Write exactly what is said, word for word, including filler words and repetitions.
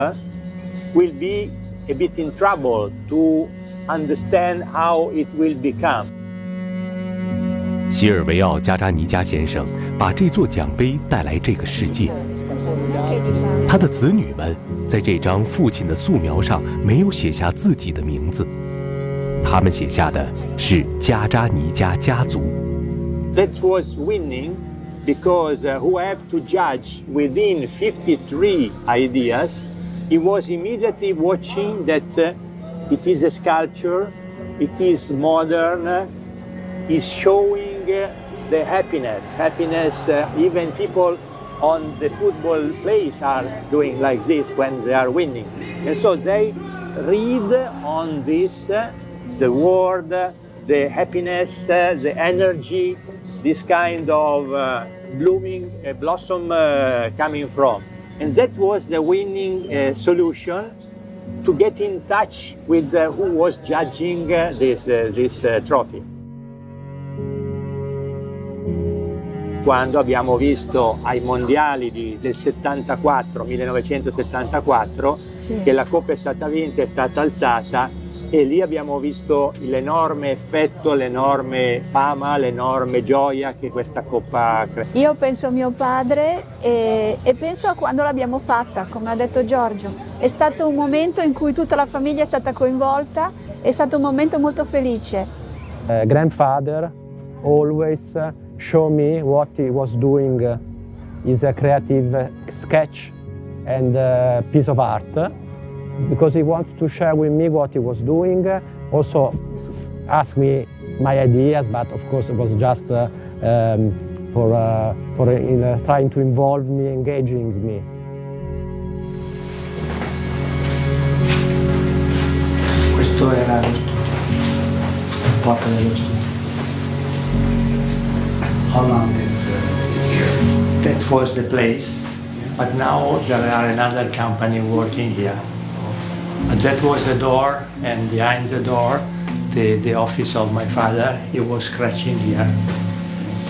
will be a bit in trouble to understand how it will become. 西尔维奥·加扎尼加先生把这座奖杯带来这个世界。他的子女们在这张父亲的素描上没有写下自己的名字，他们写下的是加扎尼加家族。 That was winning because uh, who have to judge within fifty-three ideas, he was immediately watching that uh, it is a sculpture, it is modern, uh, is showing uh, the happiness. Happiness, uh, even people on the football place are doing like this when they are winning. And so they read on this uh, the word, uh, the happiness, uh, the energy, this kind of uh, blooming uh, blossom uh, coming from. And that was the winning uh, solution to get in touch with uh, who was judging uh, this, uh, this uh, trophy. Quando abbiamo visto ai mondiali di, del settantaquattro, millenovecentosettantaquattro, sì, che la coppa è stata vinta, è stata alzata, e lì abbiamo visto l'enorme effetto, l'enorme fama, l'enorme gioia che questa coppa crea. Io penso a mio padre e, e penso a quando l'abbiamo fatta, come ha detto Giorgio. È stato un momento in cui tutta la famiglia è stata coinvolta, è stato un momento molto felice. Uh, grandfather always uh, show me what he was doing uh, is a creative uh, sketch and uh, piece of art, because he wanted to share with me what he was doing, uh, also ask me my ideas, but of course it was just uh, um, for, uh, for in, uh, trying to involve me, engaging me. Questo era lo studio, il porta dello studio. How long is uh, here? That was the place, but now there are another company working here. But that was the door, and behind the door, the, the office of my father. He was scratching here.